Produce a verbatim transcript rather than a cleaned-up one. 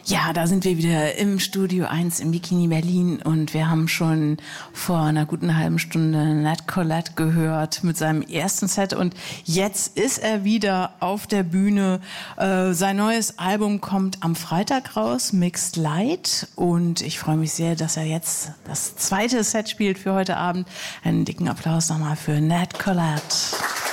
Ja, da sind wir wieder im Studio eins im Bikini Berlin und wir haben schon vor einer guten halben Stunde Nat Collette gehört mit seinem ersten Set und jetzt ist er wieder auf der Bühne. Äh, sein neues Album kommt am Freitag raus, Mixed Light, und ich freue mich sehr, dass er jetzt das zweite Set spielt für heute Abend. Einen dicken Applaus nochmal für Nat Collette.